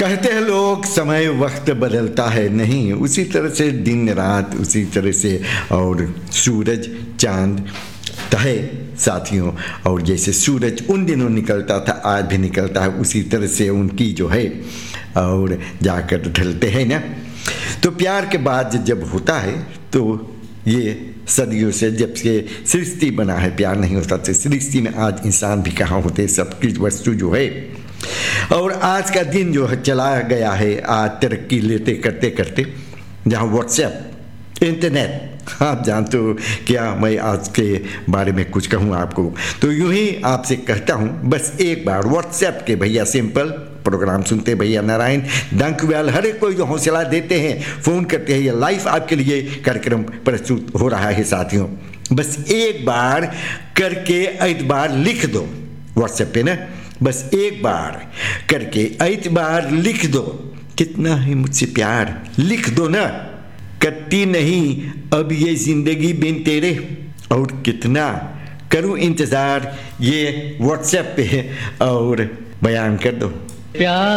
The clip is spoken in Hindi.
कहते हैं लोग समय वक्त बदलता है, नहीं उसी तरह से दिन रात उसी तरह से, और सूरज चांद है साथियों। और जैसे सूरज उन दिनों निकलता था आज भी निकलता है, उसी तरह से उनकी जो है और जाकर ढलते हैं ना। तो प्यार के बाद जब होता है तो ये सदियों से जब से सृष्टि बना है प्यार नहीं होता तो सृष्टि में आज इंसान भी कहाँ होते, सबकी वस्तु जो है। और आज का दिन जो है चला गया है आज तरक्की लेते करते करते, जहाँ व्हाट्सएप इंटरनेट आप जानते हो क्या, मैं आज के बारे में कुछ कहूँ आपको तो यूं ही आपसे कहता हूँ बस एक बार व्हाट्सएप के भैया सिंपल प्रोग्राम सुनते भैया नारायण डंकवेल हर एक कोई जो हौसला देते हैं, फ़ोन करते हैं, ये लाइव आपके लिए कार्यक्रम प्रस्तुत हो रहा है साथियों। बस एक बार करके एतबार लिख दो व्हाट्सएप पे ना, बस एक बार करके एतबार लिख दो, कितना है मुझसे प्यार लिख दो ना, कटती नहीं अब ये ज़िंदगी बिन तेरे, और कितना करूं इंतज़ार ये व्हाट्सएप पे और बयान कर दो।